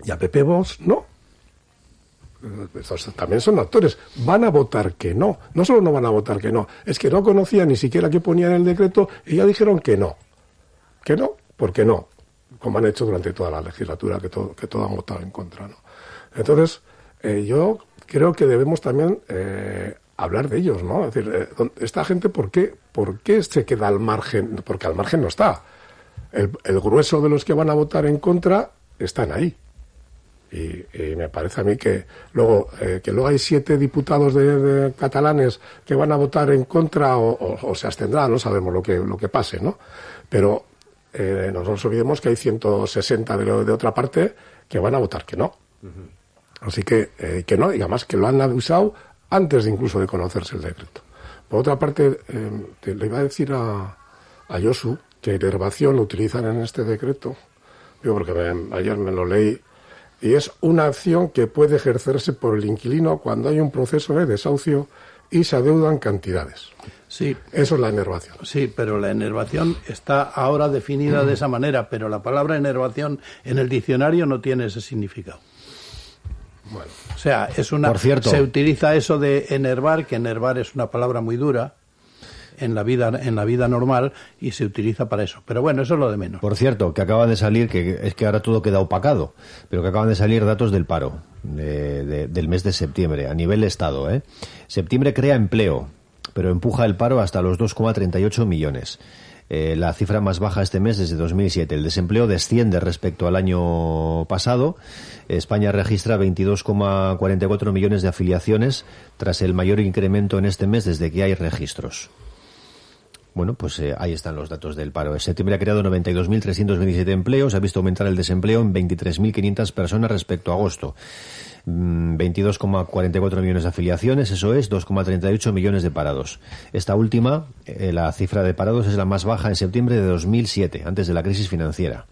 Y a Pepe Bosch no. Estos también son actores. Van a votar que no. No solo no van a votar que no, es que no conocían ni siquiera qué ponía en el decreto y ya dijeron que no. Que no, porque no. Como han hecho durante toda la legislatura, que todo han votado en contra, ¿no? Entonces, yo creo que debemos también hablar de ellos, ¿no? Es decir, esta gente, ¿por qué se queda al margen? Porque al margen no está. El grueso de los que van a votar en contra están ahí. Y me parece a mí que luego hay 7 diputados de catalanes que van a votar en contra o se abstendrán, no sabemos lo que pase, ¿no? Pero no nos olvidemos que hay 160 de otra parte que van a votar que no. Uh-huh. Así que no, y además que lo han avisado antes incluso de conocerse el decreto. Por otra parte, le iba a decir a Josu que inervación lo utilizan en este decreto, digo porque ayer me lo leí, y es una acción que puede ejercerse por el inquilino cuando hay un proceso de desahucio y se adeudan cantidades. Sí. Eso es la enervación. Sí, pero la enervación está ahora definida de esa manera, pero la palabra enervación en el diccionario no tiene ese significado. Bueno. O sea, Por cierto, se utiliza eso de enervar, que enervar es una palabra muy dura en la vida normal y se utiliza para eso. Pero bueno, eso es lo de menos. Por cierto, que acaban de salir, que es que ahora todo queda opacado, pero que acaban de salir datos del paro del mes de septiembre a nivel Estado. Septiembre crea empleo, pero empuja el paro hasta los 2,38 millones. La cifra más baja este mes desde 2007. El desempleo desciende respecto al año pasado. España registra 22,44 millones de afiliaciones tras el mayor incremento en este mes desde que hay registros. Bueno, pues ahí están los datos del paro. En septiembre ha creado 92.327 empleos, ha visto aumentar el desempleo en 23.500 personas respecto a agosto. 22,44 millones de afiliaciones, eso es 2,38 millones de parados. Esta última, la cifra de parados es la más baja en septiembre de 2007, antes de la crisis financiera.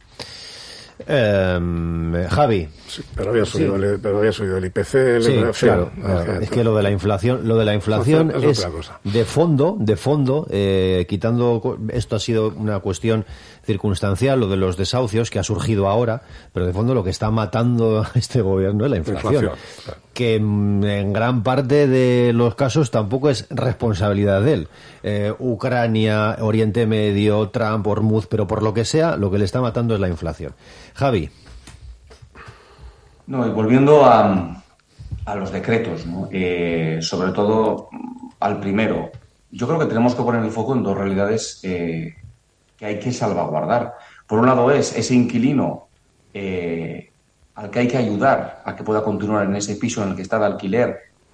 Javi. Sí, pero había subido el IPC. Claro. Es que lo de la inflación es de fondo, quitando, esto ha sido una cuestión circunstancial, lo de los desahucios que ha surgido ahora, pero de fondo lo que está matando a este gobierno es la inflación. Claro. Que en gran parte de los casos tampoco es responsabilidad de él. Ucrania, Oriente Medio, Trump, Hormuz, pero por lo que sea, lo que le está matando es la inflación. Javi. No, y volviendo a los decretos, ¿no? Sobre todo al primero, yo creo que tenemos que poner el foco en dos realidades que hay que salvaguardar. Por un lado es ese inquilino al que hay que ayudar a que pueda continuar en ese piso en el que está de alquiler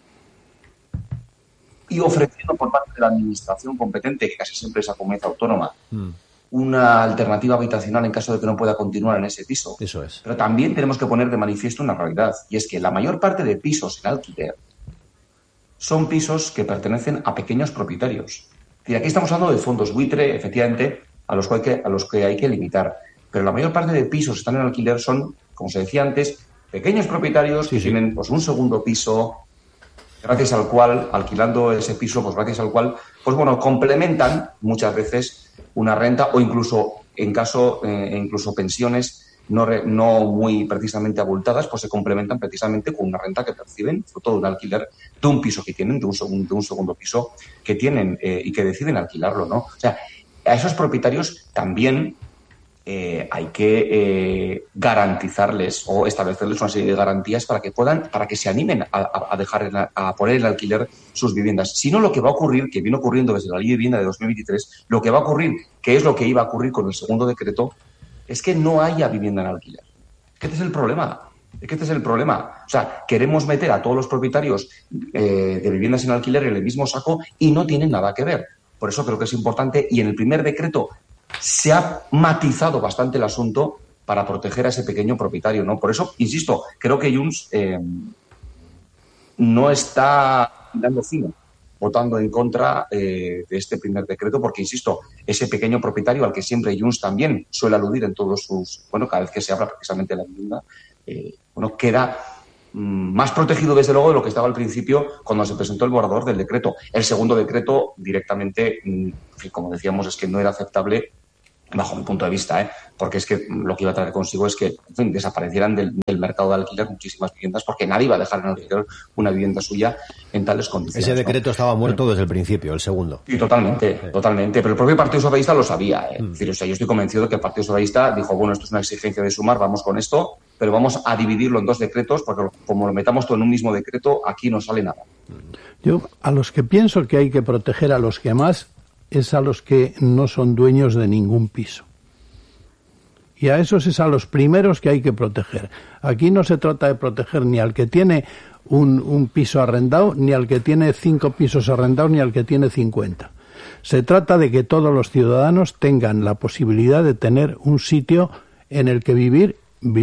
y ofreciendo por parte de la administración competente, que casi siempre es la comunidad autónoma, una alternativa habitacional en caso de que no pueda continuar en ese piso. Eso es. Pero también tenemos que poner de manifiesto una realidad, y es que la mayor parte de pisos en alquiler son pisos que pertenecen a pequeños propietarios. Y aquí estamos hablando de fondos buitre, efectivamente, a los que hay que limitar. Pero la mayor parte de pisos que están en alquiler son, como se decía antes, pequeños propietarios que tienen pues un segundo piso, gracias al cual, alquilando ese piso, pues gracias al cual, pues bueno, complementan muchas veces una renta o incluso, incluso pensiones no muy precisamente abultadas, pues se complementan precisamente con una renta que perciben, fruto de un alquiler de un piso que tienen, de un segundo piso que tienen y que deciden alquilarlo, ¿no? O sea, a esos propietarios también hay que garantizarles o establecerles una serie de garantías para que se animen a poner en alquiler sus viviendas. Si no, lo que va a ocurrir, que viene ocurriendo desde la Ley de Vivienda de 2023, lo que va a ocurrir, que es lo que iba a ocurrir con el segundo decreto, es que no haya vivienda en alquiler. Este es el problema. O sea, queremos meter a todos los propietarios de viviendas en alquiler en el mismo saco y no tienen nada que ver. Por eso creo que es importante, y en el primer decreto se ha matizado bastante el asunto para proteger a ese pequeño propietario, ¿no? Por eso, insisto, creo que Junts no está dando fino votando en contra de este primer decreto, porque, insisto, ese pequeño propietario al que siempre Junts también suele aludir en todos sus... Bueno, cada vez que se habla precisamente de la vivienda, queda más protegido, desde luego, de lo que estaba al principio cuando se presentó el borrador del decreto. El segundo decreto, directamente, como decíamos, es que no era aceptable bajo mi punto de vista, porque es que lo que iba a traer consigo es que, en fin, desaparecieran del mercado de alquiler muchísimas viviendas, porque nadie iba a dejar en alquiler una vivienda suya en tales condiciones. Ese decreto estaba muerto desde el principio, el segundo. Sí, totalmente. Pero el propio Partido Socialista lo sabía. Es decir, o sea, yo estoy convencido de que el Partido Socialista dijo, bueno, esto es una exigencia de Sumar, vamos con esto, pero vamos a dividirlo en 2 decretos, porque como lo metamos todo en un mismo decreto, aquí no sale nada. Yo, a los que pienso que hay que proteger a los que más, es a los que no son dueños de ningún piso. Y a esos es a los primeros que hay que proteger. Aquí no se trata de proteger ni al que tiene un piso arrendado, ni al que tiene 5 pisos arrendados, ni al que tiene 50. Se trata de que todos los ciudadanos tengan la posibilidad de tener un sitio en el que vivir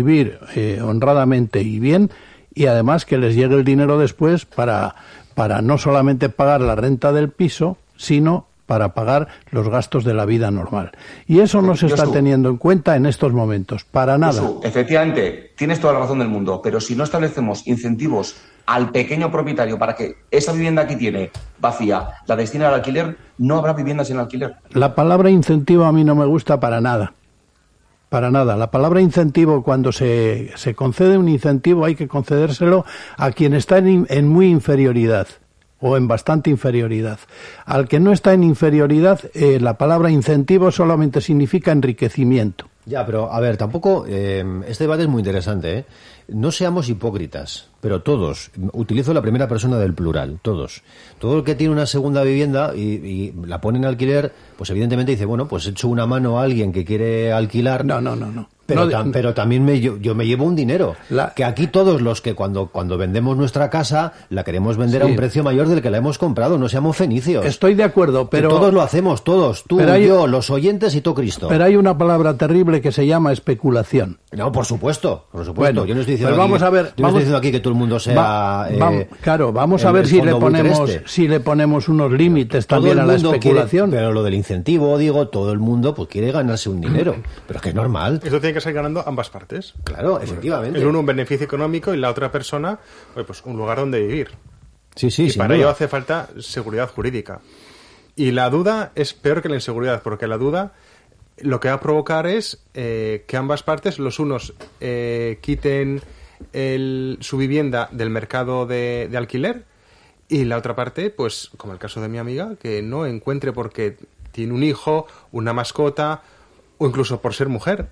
honradamente y bien, y además que les llegue el dinero después para no solamente pagar la renta del piso, sino para pagar los gastos de la vida normal. Y eso no se está teniendo en cuenta en estos momentos, para nada. Josu, efectivamente, tienes toda la razón del mundo, pero si no establecemos incentivos al pequeño propietario para que esa vivienda que tiene vacía la destine al alquiler, no habrá viviendas en alquiler. La palabra incentivo a mí no me gusta para nada. Para nada. La palabra incentivo, cuando se concede un incentivo, hay que concedérselo a quien está en muy inferioridad o en bastante inferioridad. Al que no está en inferioridad, la palabra incentivo solamente significa enriquecimiento. Ya, pero a ver, tampoco este debate es muy interesante, ¿eh? No seamos hipócritas, pero todos, utilizo la primera persona del plural, todos. Todo el que tiene una segunda vivienda y la pone en alquiler, pues evidentemente dice, bueno, pues echo una mano a alguien que quiere alquilar. No. Pero también yo me llevo un dinero. Que aquí todos los que cuando vendemos nuestra casa la queremos vender a un precio mayor del que la hemos comprado, no seamos fenicios. Estoy de acuerdo, pero... Que todos lo hacemos, todos, tú, yo, los oyentes y todo Cristo. Pero hay una palabra terrible que se llama especulación. No, por supuesto. Bueno, yo no estoy diciendo, vamos a ver, no estoy diciendo aquí que todo el mundo sea... vamos a ver si le ponemos unos límites también a la especulación. Pero lo del incentivo, digo, todo el mundo pues quiere ganarse un dinero. Pero es que es normal. Esto tiene que ser ganando ambas partes. Claro, efectivamente. El uno un beneficio económico y la otra persona pues un lugar donde vivir. Sí, y para ello hace falta seguridad jurídica. Y la duda es peor que la inseguridad, porque la duda lo que va a provocar es que ambas partes, los unos quiten su vivienda del mercado de alquiler y la otra parte, pues como el caso de mi amiga, que no encuentre porque tiene un hijo, una mascota o incluso por ser mujer,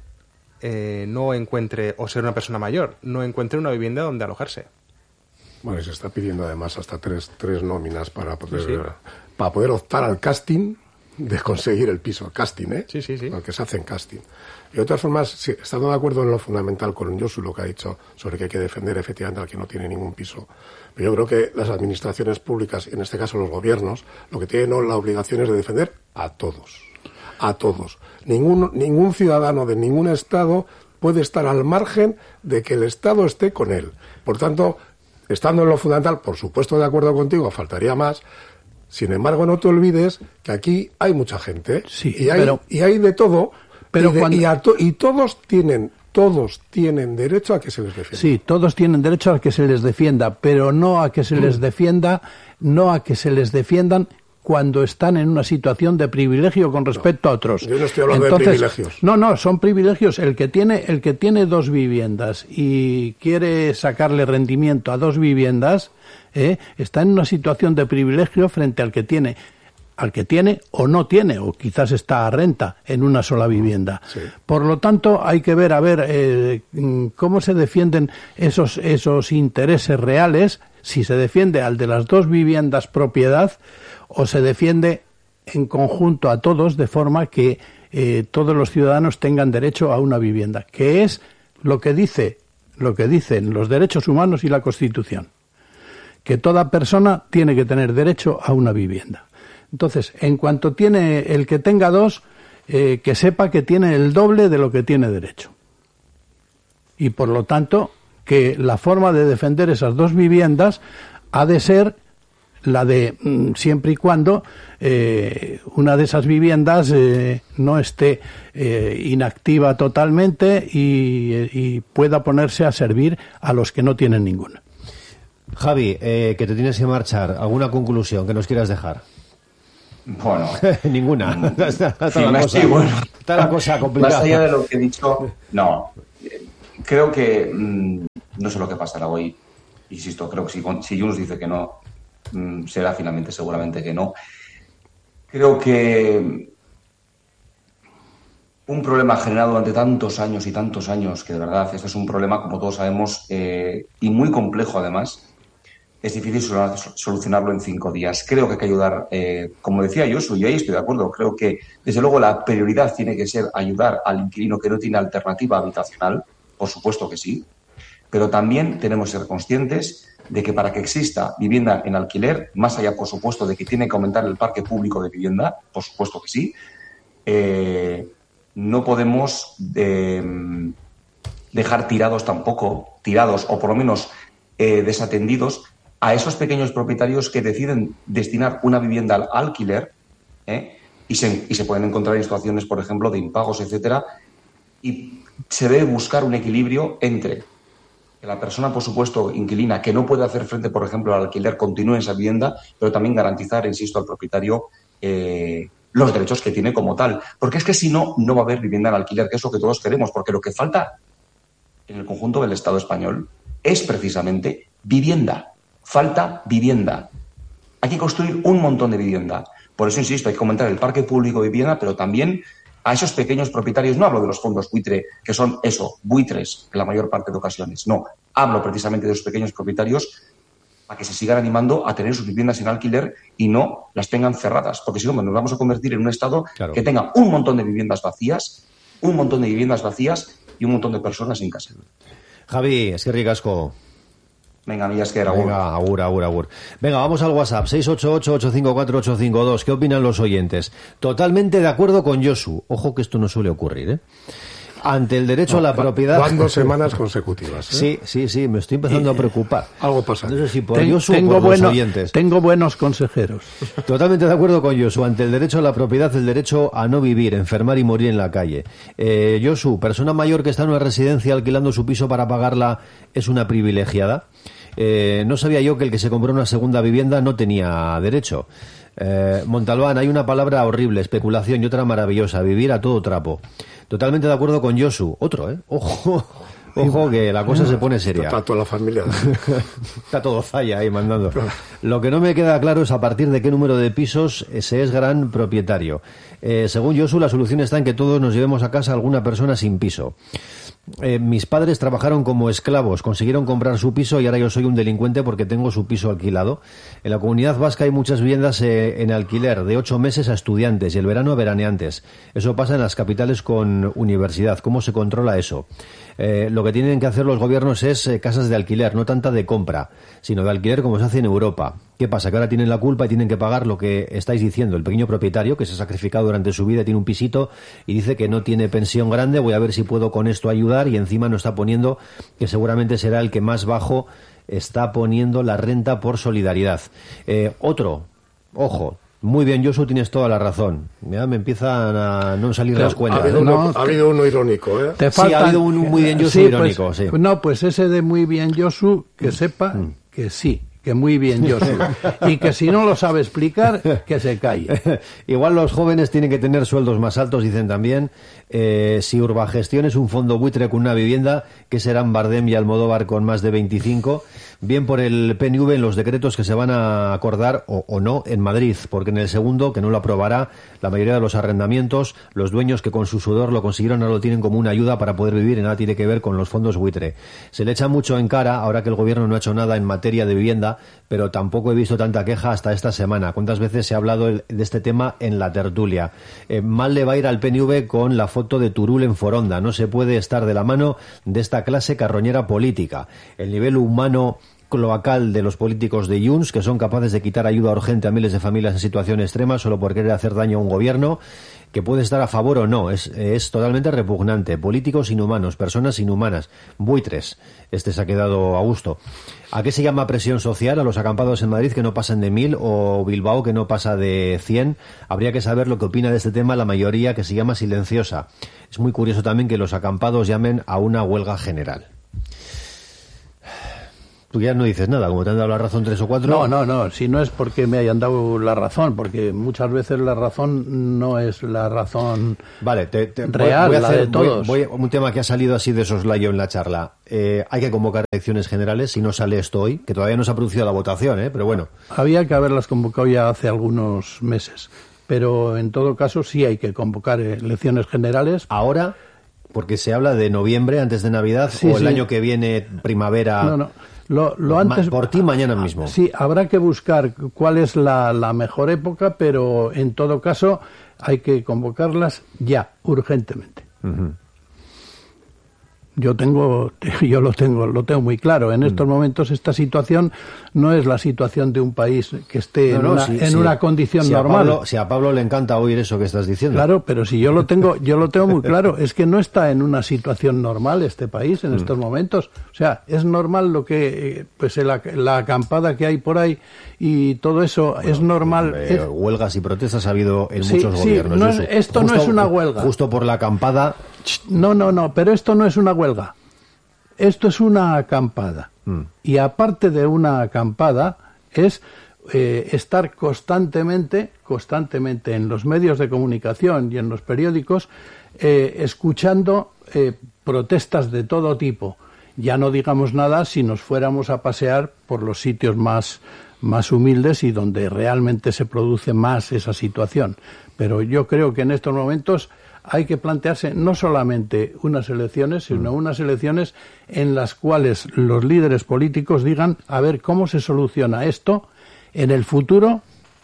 no encuentre, o ser una persona mayor, no encuentre una vivienda donde alojarse. Bueno, y se está pidiendo además hasta tres nóminas para poder optar al casting de conseguir el piso. Casting, ¿eh? Sí. Lo que se hace en casting. Y de todas formas, sí, estando de acuerdo en lo fundamental con Josu, lo que ha dicho sobre que hay que defender efectivamente al que no tiene ningún piso. Pero yo creo que las administraciones públicas, en este caso los gobiernos, lo que tienen la obligación es de defender a todos. A todos. Ningún ciudadano de ningún Estado puede estar al margen de que el Estado esté con él. Por tanto, estando en lo fundamental, por supuesto de acuerdo contigo, faltaría más. Sin embargo, no te olvides que aquí hay mucha gente, sí, y hay de todo, pero y todos tienen derecho a que se les defienda. Sí, todos tienen derecho a que se les defienda, pero no a que se les defiendan cuando están en una situación de privilegio con respecto a otros. Yo no estoy hablando de privilegios. No, son privilegios. El que tiene 2 viviendas y quiere sacarle rendimiento a 2 viviendas, está en una situación de privilegio frente al que tiene o no tiene, o quizás está a renta en una sola vivienda. Sí. Por lo tanto, hay que ver cómo se defienden esos intereses reales, si se defiende al de las 2 viviendas propiedad o se defiende en conjunto a todos, de forma que todos los ciudadanos tengan derecho a una vivienda, que es lo que dicen los derechos humanos y la Constitución, que toda persona tiene que tener derecho a una vivienda. Entonces, en cuanto tiene el que tenga 2, que sepa que tiene el doble de lo que tiene derecho. Y por lo tanto, que la forma de defender esas 2 viviendas ha de ser la de siempre y cuando una de esas viviendas no esté inactiva totalmente y pueda ponerse a servir a los que no tienen ninguna. Javi, que te tienes que marchar. ¿Alguna conclusión que nos quieras dejar? Bueno. Ninguna. Está la cosa complicada. Más allá de lo que he dicho, no. Creo que no sé lo que pasará hoy. Insisto, creo que si Junts dice que no, será finalmente seguramente que no. Creo que un problema generado durante tantos años y tantos años, que de verdad este es un problema, como todos sabemos, y muy complejo además, es difícil solucionarlo en 5 días. Creo que hay que ayudar, como decía Josu, y ahí estoy de acuerdo, creo que desde luego la prioridad tiene que ser ayudar al inquilino que no tiene alternativa habitacional, por supuesto que sí, pero también tenemos que ser conscientes de que para que exista vivienda en alquiler, más allá, por supuesto, de que tiene que aumentar el parque público de vivienda, por supuesto que sí, no podemos dejar tirados o por lo menos desatendidos a esos pequeños propietarios que deciden destinar una vivienda al alquiler y se pueden encontrar en situaciones, por ejemplo, de impagos, etcétera, y se debe buscar un equilibrio entre que la persona, por supuesto, inquilina, que no puede hacer frente, por ejemplo, al alquiler, continúe en esa vivienda, pero también garantizar, insisto, al propietario los derechos que tiene como tal. Porque es que si no, no va a haber vivienda en alquiler, que es lo que todos queremos, porque lo que falta en el conjunto del Estado español es precisamente vivienda. Falta vivienda. Hay que construir un montón de vivienda. Por eso, insisto, hay que aumentar el parque público de vivienda, pero también a esos pequeños propietarios. No hablo de los fondos buitre, que son eso, buitres en la mayor parte de ocasiones. No, hablo precisamente de los pequeños propietarios para que se sigan animando a tener sus viviendas en alquiler y no las tengan cerradas. Porque si no, nos vamos a convertir en un Estado que tenga un montón de viviendas vacías y un montón de personas sin casa. Javi, es que ricasco. Venga, amigas, que era agur. Venga, agur. Venga, vamos al WhatsApp, 688-854-852. ¿Qué opinan los oyentes? Totalmente de acuerdo con Josu. Ojo que esto no suele ocurrir, ¿eh? Ante el derecho a la propiedad... Van 2 semanas consecutivas, ¿eh? Sí, me estoy empezando a preocupar. Algo pasa. No sé si por Josu o por los oyentes. Tengo buenos consejeros. Totalmente de acuerdo con Josu. Ante el derecho a la propiedad, el derecho a no vivir, enfermar y morir en la calle. Josu, persona mayor que está en una residencia alquilando su piso para pagarla es una privilegiada. No sabía yo que el que se compró una segunda vivienda no tenía derecho. Montalbán, hay una palabra horrible, especulación, y otra maravillosa, vivir a todo trapo. Totalmente de acuerdo con Josu. Otro, Ojo que la cosa se pone seria. Está toda la familia. Está todo falla ahí mandando. Lo que no me queda claro es a partir de qué número de pisos se es gran propietario. Según Josu, la solución está en que todos nos llevemos a casa a alguna persona sin piso. Mis padres trabajaron como esclavos, consiguieron comprar su piso y ahora yo soy un delincuente porque tengo su piso alquilado. En la Comunidad Vasca hay muchas viviendas en alquiler, de 8 meses a estudiantes y el verano a veraneantes. Eso pasa en las capitales con universidad. ¿Cómo se controla eso? Lo que tienen que hacer los gobiernos es casas de alquiler, no tanta de compra, sino de alquiler como se hace en Europa. ¿Qué pasa? Que ahora tienen la culpa y tienen que pagar lo que estáis diciendo. El pequeño propietario que se ha sacrificado durante su vida, tiene un pisito y dice que no tiene pensión grande, voy a ver si puedo con esto ayudar, y encima no está poniendo, que seguramente será el que más bajo está poniendo la renta por solidaridad. Ojo, muy bien, Josu, tienes toda la razón. Ya me empiezan a no salir las cuentas. Ha habido uno irónico, ¿eh? Sí, ha habido un muy bien Josu irónico, pues, sí. No, pues ese de muy bien Josu, que sepa que sí, que muy bien Josu. Y que si no lo sabe explicar, que se calle. Igual los jóvenes tienen que tener sueldos más altos, dicen también. Si Urbagestión es un fondo buitre con una vivienda, ¿qué serán Bardem y Almodóvar con más de 25? Bien por el PNV en los decretos que se van a acordar o no en Madrid, porque en el segundo, que no lo aprobará, la mayoría de los arrendamientos, los dueños que con su sudor lo consiguieron ahora lo tienen como una ayuda para poder vivir y nada tiene que ver con los fondos buitre. Se le echa mucho en cara ahora que el gobierno no ha hecho nada en materia de vivienda, pero tampoco he visto tanta queja hasta esta semana. ¿Cuántas veces se ha hablado de este tema en la tertulia? Mal le va a ir al PNV con la foto de Turul en Foronda. No se puede estar de la mano de esta clase carroñera política. El nivel humano cloacal de los políticos de Junts, que son capaces de quitar ayuda urgente a miles de familias en situación extrema solo por querer hacer daño a un gobierno que puede estar a favor o no, es totalmente repugnante. Políticos inhumanos, personas inhumanas, buitres. Este se ha quedado a gusto. ¿A qué se llama presión social? A los acampados en Madrid que no pasan de 1000 o Bilbao que no pasa de 100. Habría que saber lo que opina de este tema la mayoría, que se llama silenciosa. Es muy curioso también que los acampados llamen a una huelga general. Tú ya no dices nada, como te han dado la razón 3 o 4. No, si no es porque me hayan dado la razón, porque muchas veces la razón no es la razón vale, real, voy a hacer, la de todos. Un tema que ha salido así de soslayo en la charla. Hay que convocar elecciones generales, si no sale esto hoy, que todavía no se ha producido la votación, pero bueno. Había que haberlas convocado ya hace algunos meses, pero en todo caso sí hay que convocar elecciones generales. Ahora, porque se habla de noviembre, antes de Navidad, o el año que viene, primavera... No. Lo antes, por ti mañana mismo. Sí, habrá que buscar cuál es la mejor época, pero en todo caso hay que convocarlas ya, urgentemente. Uh-huh. Yo lo tengo muy claro. En estos momentos esta situación no es la situación de un país que esté en una condición normal. Si a Pablo le encanta oír eso que estás diciendo. Claro, pero si yo lo tengo muy claro, es que no está en una situación normal este país en estos momentos. O sea, es normal lo que la acampada que hay por ahí y todo eso es normal. Huelgas y protestas ha habido en muchos gobiernos. Esto no es una huelga. Justo por la acampada. No, pero esto no es una huelga. Esto es una acampada. Y aparte de una acampada, es estar constantemente en los medios de comunicación y en los periódicos escuchando protestas de todo tipo. Ya no digamos nada si nos fuéramos a pasear por los sitios más humildes y donde realmente se produce más esa situación. Pero yo creo que en estos momentos hay que plantearse no solamente unas elecciones, sino unas elecciones en las cuales los líderes políticos digan a ver cómo se soluciona esto en el futuro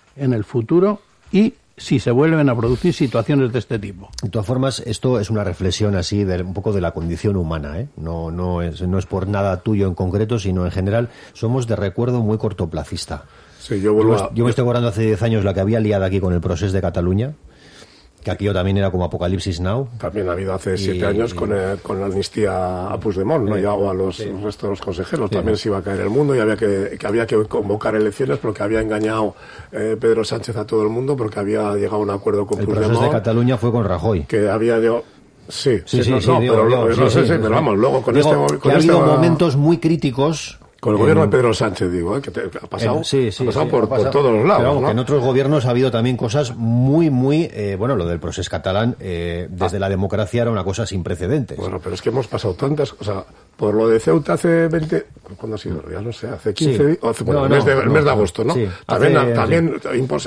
y si se vuelven a producir situaciones de este tipo. De todas formas, esto es una reflexión así un poco de la condición humana, No es por nada tuyo en concreto, sino en general somos de recuerdo muy cortoplacista. Sí, yo me estoy acordando hace 10 años la que había liada aquí con el Procés de Cataluña, que aquello también era como Apocalipsis Now. También ha habido hace 7 años con la amnistía a Puigdemont, ¿no? Ya, o a los restos de los consejeros. También se iba a caer el mundo y había que convocar elecciones porque había engañado Pedro Sánchez a todo el mundo porque había llegado a un acuerdo con Puigdemont. El Procés de Cataluña fue con Rajoy. Que había llegado... pero vamos, luego con ha habido momentos muy críticos... Con el gobierno de Pedro Sánchez, digo, que ha pasado, por todos los lados. Pero ¿no? En otros gobiernos ha habido también cosas muy, lo del Procés catalán, desde la democracia era una cosa sin precedentes. Bueno, pero es que hemos pasado tantas cosas. Por lo de Ceuta hace 20... ¿Cuándo ha sido? Ya no sé, hace 15 días... el mes de agosto, ¿no? Sí, también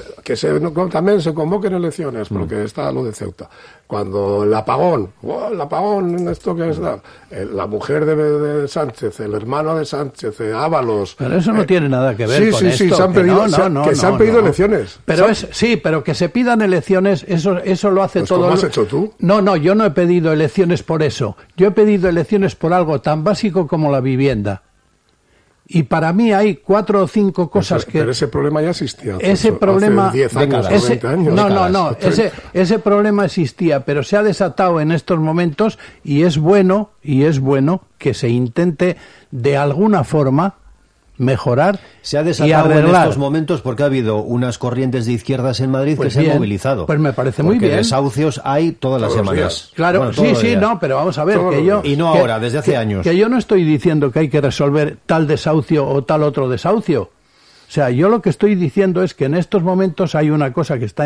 se convoquen elecciones, porque está lo de Ceuta. Cuando el apagón, esto que es la mujer de Sánchez, el hermano de Sánchez, Ábalos... Pero eso no tiene nada que ver con esto. Sí, se han pedido, se han pedido elecciones. Pero que se pidan elecciones, eso lo hace pues todo... ¿Cómo has hecho tú? No, yo no he pedido elecciones por eso. Yo he pedido elecciones por algo tan básico como la vivienda. Y para mí hay 4 o 5 cosas pero ese problema ya existía. Ese problema... Hace 10 años, 20 años. No. Ese problema existía, pero se ha desatado en estos momentos y es bueno que se intente de alguna forma mejorar. Se ha desatado en estos momentos porque ha habido unas corrientes de izquierdas en Madrid que se han movilizado. Pues me parece muy bien. Porque desahucios hay todas las semanas. Claro, pero vamos a ver Y no ahora, desde hace años. Que yo no estoy diciendo que hay que resolver tal desahucio o tal otro desahucio. O sea, yo lo que estoy diciendo es que en estos momentos hay una cosa que está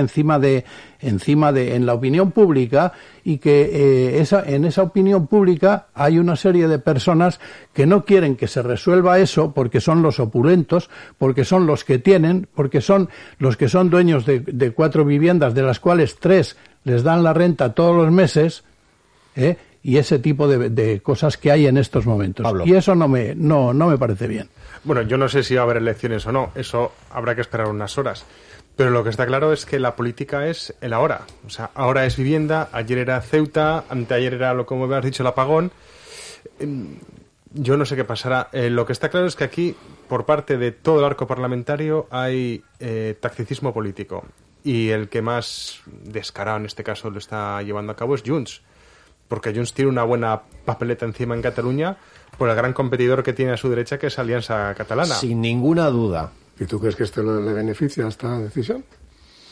en la opinión pública y que en esa opinión pública hay una serie de personas que no quieren que se resuelva eso porque son los opulentos, porque son los que tienen, porque son los que son dueños de 4 viviendas, de las cuales 3 les dan la renta todos los meses, y ese tipo de cosas que hay en estos momentos. Pablo. Y eso no me parece bien. Bueno, yo no sé si va a haber elecciones o no, eso habrá que esperar unas horas. Pero lo que está claro es que la política es el ahora. O sea, ahora es vivienda, ayer era Ceuta, anteayer era, como me has dicho, el apagón. Yo no sé qué pasará. Lo que está claro es que aquí, por parte de todo el arco parlamentario, hay tacticismo político. Y el que más descarado en este caso lo está llevando a cabo es Junts. Porque Junts tiene una buena papeleta encima en Cataluña por el gran competidor que tiene a su derecha, que es Alianza Catalana. Sin ninguna duda. ¿Y tú crees que esto le beneficia a esta decisión?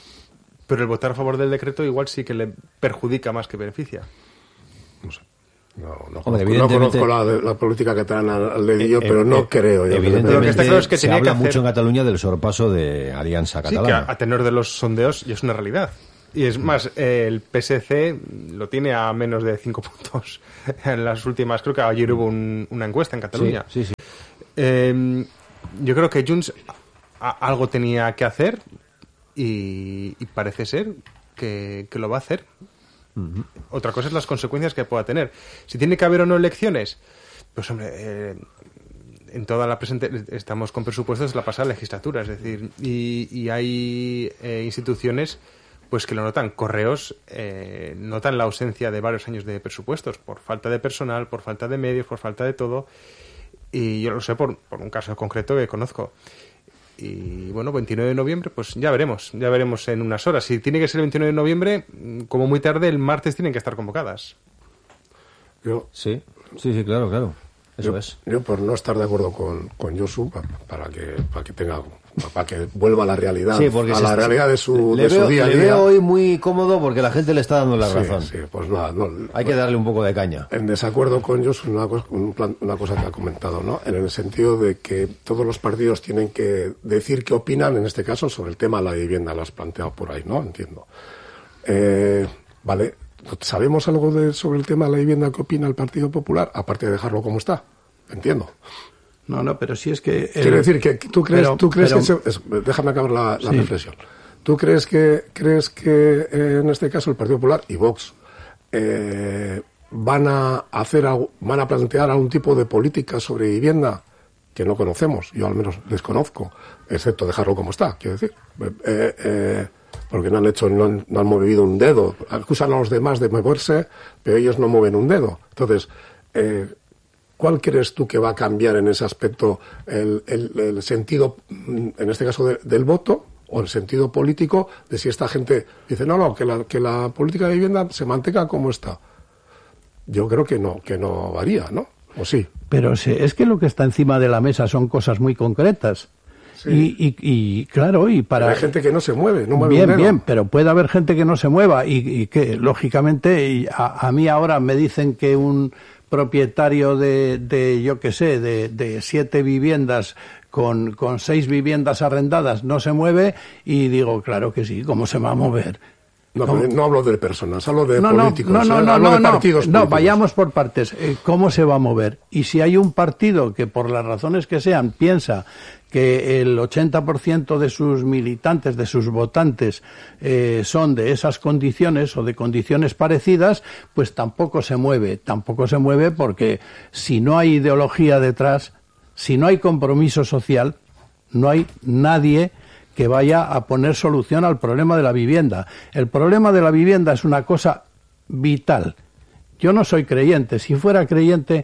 Pero el votar a favor del decreto igual sí que le perjudica más que beneficia. No sé. No Hombre, conozco la política catalana al dedillo, pero no creo. Evidentemente, Lo que está claro es que se tenía habla que hacer... mucho en Cataluña del sorpaso de Alianza Sí, Catalana. que a tenor de los sondeos ya es una realidad. Y es más, el PSC lo tiene a menos de 5 puntos en las últimas. Creo que ayer hubo una encuesta en Cataluña. Sí. Yo creo que Junts algo tenía que hacer y parece ser que lo va a hacer. Otra cosa es las consecuencias que pueda tener. Si tiene que haber o no elecciones, pues hombre, en toda la presente estamos con presupuestos de la pasada legislatura, es decir, y hay instituciones pues que lo notan. Correos notan la ausencia de varios años de presupuestos por falta de personal, por falta de medios, por falta de todo, y yo lo sé por un caso concreto que conozco. Y bueno, 29 de noviembre, pues ya veremos en unas horas. Si tiene que ser el 29 de noviembre, como muy tarde, el martes tienen que estar convocadas. Sí, claro. Eso es. Yo por no estar de acuerdo con Josu, para que vuelva a la realidad, Sí, porque a la realidad de su día a día. Le veo hoy muy cómodo porque la gente le está dando la razón. Sí, pues nada, Hay que darle un poco de caña. En desacuerdo con Josu, una cosa que ha comentado, ¿no? En el sentido de que todos los partidos tienen que decir qué opinan, en este caso, sobre el tema de la vivienda. Lo has planteado por ahí, ¿no? Entiendo. Vale. ¿Sabemos algo sobre el tema de la vivienda que opina el Partido Popular? Aparte de dejarlo como está. Entiendo. No, pero si es que... Quiero decir que tú crees que... déjame acabar la reflexión. ¿Tú crees que en este caso el Partido Popular y Vox van a plantear algún tipo de política sobre vivienda que no conocemos? Yo al menos desconozco, excepto dejarlo como está, quiero decir. Porque no han movido un dedo. Acusan a los demás de moverse, pero ellos no mueven un dedo. Entonces, ¿cuál crees tú que va a cambiar en ese aspecto el sentido, en este caso, del voto, o el sentido político de si esta gente dice que la política de vivienda se mantenga como está? Yo creo que no varía, ¿no? ¿O sí? Pero es que lo que está encima de la mesa son cosas muy concretas. Sí. Y claro, y para... Pero hay gente que no se mueve, no mueve un dedo. Bien, pero puede haber gente que no se mueva y que, lógicamente, a mí ahora me dicen que un propietario de yo qué sé, de 7 viviendas con 6 viviendas arrendadas no se mueve y digo, claro que sí, ¿cómo se va a mover? No hablo de personas, hablo de políticos. Hablo de partidos políticos. No, vayamos por partes. ¿Cómo se va a mover? Y si hay un partido que, por las razones que sean, piensa que el 80% de sus militantes, de sus votantes, son de esas condiciones o de condiciones parecidas, pues tampoco se mueve. Tampoco se mueve porque si no hay ideología detrás, si no hay compromiso social, no hay nadie que vaya a poner solución al problema de la vivienda. El problema de la vivienda es una cosa vital. Yo no soy creyente. Si fuera creyente,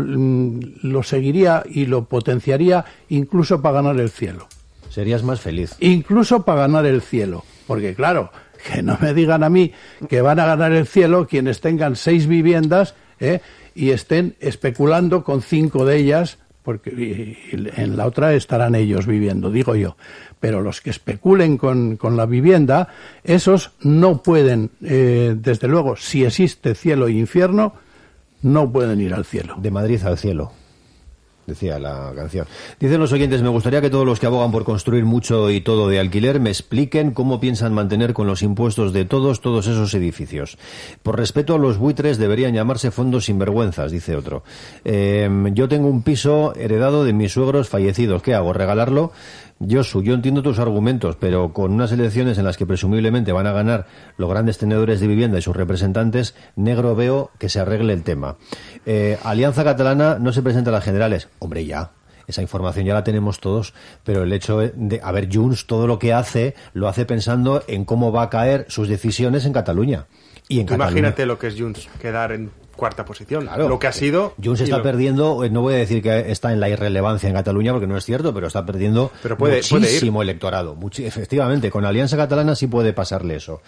lo seguiría y lo potenciaría incluso para ganar el cielo. Serías más feliz. Incluso para ganar el cielo. Porque claro, que no me digan a mí que van a ganar el cielo quienes tengan 6 viviendas y estén especulando con 5 de ellas, porque en la otra estarán ellos viviendo, digo yo. Pero los que especulen con la vivienda, esos no pueden, desde luego, si existe cielo e infierno, no pueden ir al cielo. De Madrid al cielo, decía la canción. Dicen los oyentes, me gustaría que todos los que abogan por construir mucho y todo de alquiler me expliquen cómo piensan mantener con los impuestos de todos esos edificios. Por respeto a los buitres deberían llamarse fondos sinvergüenzas, dice otro. Yo tengo un piso heredado de mis suegros fallecidos. ¿Qué hago? ¿Regalarlo? Josu, yo entiendo tus argumentos, pero con unas elecciones en las que presumiblemente van a ganar los grandes tenedores de vivienda y sus representantes, negro veo que se arregle el tema. Alianza Catalana no se presenta a las generales. Hombre, ya. Esa información ya la tenemos todos, pero el hecho de, a ver, Junts todo lo que hace, lo hace pensando en cómo va a caer sus decisiones en Cataluña. Y en Cataluña. Imagínate lo que es Junts, quedar en cuarta posición. Claro, lo que ha sido... Junts está perdiendo, no voy a decir que está en la irrelevancia en Cataluña, porque no es cierto, pero está perdiendo muchísimo electorado. Efectivamente, con Alianza Catalana sí puede pasarle eso.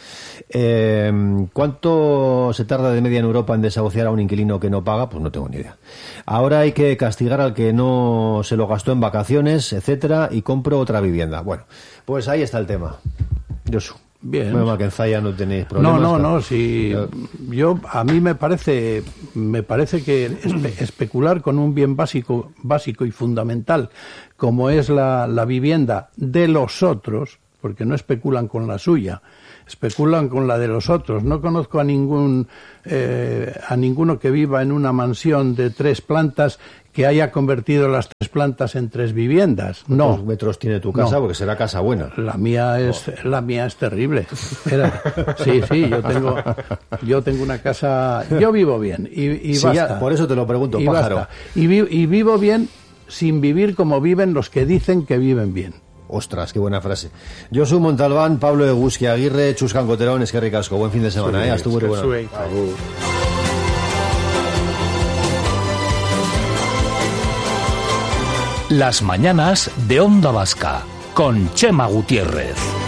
¿Cuánto se tarda de media en Europa en desahuciar a un inquilino que no paga? Pues no tengo ni idea. Ahora hay que castigar al que no se lo gastó en vacaciones, etcétera, y compro otra vivienda. Bueno, pues ahí está el tema. Josu. Bien. Bueno, que en Zaya no tenéis problemas. No, sí. A mí me parece que especular con un bien básico y fundamental, como es la vivienda de los otros, porque no especulan con la suya, especulan con la de los otros. No conozco a ninguno que viva en una mansión de 3 plantas que haya convertido las 3 plantas en 3 viviendas. No. ¿Cuántos metros tiene tu casa? No. Porque será casa buena. La mía es terrible. Sí, yo tengo una casa, yo vivo bien y Sí, basta. ya, por eso te lo pregunto, y pájaro. basta. Y vivo bien sin vivir como viven los que dicen que viven bien. Ostras, qué buena frase. Josu Montalbán, Pablo Eguski Aguirre, Chuscan Coterón, Eskerrik asko. Buen fin de semana, hasta muy buena. Las mañanas de Onda Vasca con Chema Gutiérrez.